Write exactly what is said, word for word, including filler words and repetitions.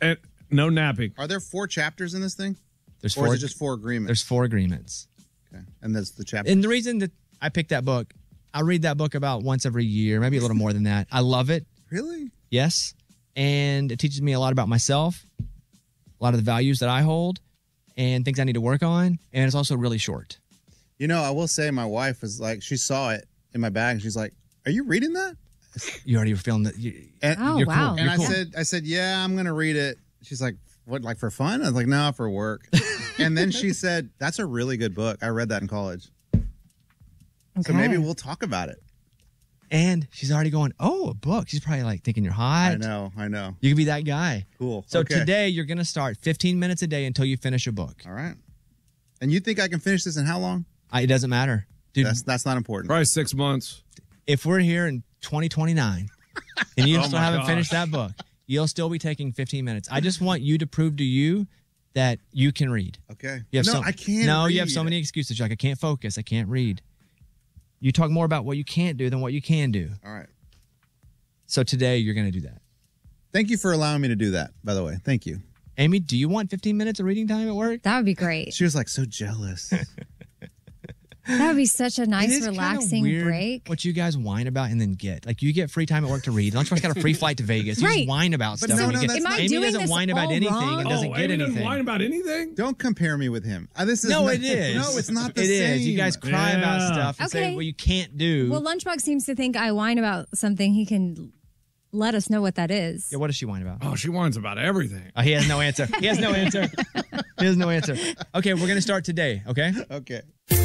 And no napping. Are there four chapters in this thing? There's or four. is it just four agreements? There's four agreements. Okay. And that's the chapter. And the reason that I picked that book, I read that book about once every year, maybe a little more than that. I love it. Really? Yes. And it teaches me a lot about myself, a lot of the values that I hold, and things I need to work on. And it's also really short. You know, I will say my wife was like, she saw it in my bag and she's like, are you reading that? You already were feeling that. You, and, Oh, you're wow. Cool. and You're I cool. said, I said, yeah, I'm going to read it. She's like, what, like for fun? I was like, no, for work. And then she said, that's a really good book. I read that in college. So maybe we'll talk about it. And she's already going, oh, a book. She's probably like thinking you're hot. I know, I know. You could be that guy. Cool. So Okay. today you're going to start fifteen minutes a day until you finish a book. All right. And you think I can finish this in how long? I, it doesn't matter. Dude, That's that's not important. Probably six months. if we're here in twenty twenty-nine and you Oh still my haven't gosh. finished that book, you'll still be taking fifteen minutes. I just want you to prove to you that you can read. Okay. You have no, so, I can't. No, you have so read. many excuses. You're like, I can't focus. I can't read. You talk more about what you can't do than what you can do. All right. So today you're going to do that. Thank you for allowing me to do that, by the way. Thank you. Amy, do you want fifteen minutes of reading time at work? That would be great. She was like so jealous. That would be such a It nice, is kinda relaxing weird break. What you guys whine about and then get. Like, you get free time at work to read. Lunchbox got a free flight to Vegas. You Right. just whine about But stuff. no, and you no, get, that's Am I Amy doing doesn't this whine about all anything wrong? and Oh, doesn't get Amy doesn't anything. whine about anything? Don't compare me with him. Uh, this is No, not- it is. No, it's not the It same. is. You guys cry about Yeah. stuff and say Okay. what you can't do. Well, Lunchbox seems to think I whine about something. He can let us know what that is. yeah, what does she whine about? Oh, she whines about everything. Oh, he has no answer. He has no answer. He has no answer. Okay, we're going to start today, okay? Okay.